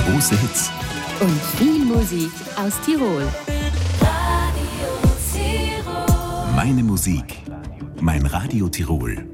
Große Hits und viel Musik aus Tirol. Meine Musik, mein Radio Tirol.